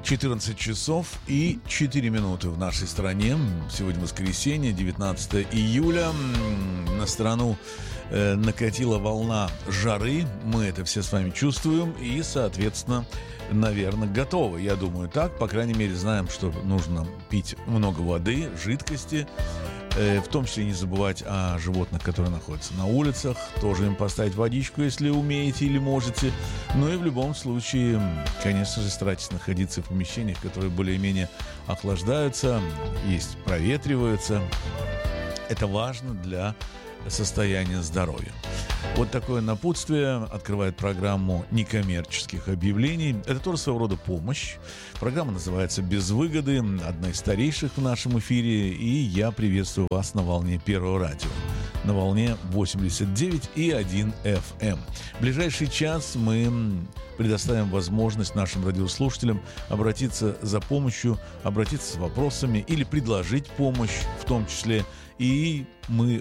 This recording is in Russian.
14 часов и 4 минуты в нашей стране. Сегодня воскресенье, 19 июля. На страну накатила волна жары. Мы это все с вами чувствуем и, соответственно, наверное, готовы. Я думаю, так. По крайней мере, знаем, что нужно пить много воды, жидкости. В том числе не забывать о животных, которые находятся на улицах. Тоже им поставить водичку, если умеете или можете. Ну и в любом случае, конечно же, старайтесь находиться в помещениях, которые более-менее охлаждаются, проветриваются. Это важно для состояния здоровья. Вот такое напутствие открывает программу некоммерческих объявлений. Это тоже своего рода помощь. Программа называется «Без выгоды», одна из старейших в нашем эфире, и я приветствую вас на волне Первого радио, на волне 89,1 FM. В ближайший час мы предоставим возможность нашим радиослушателям обратиться за помощью, обратиться с вопросами или предложить помощь в том числе. И мы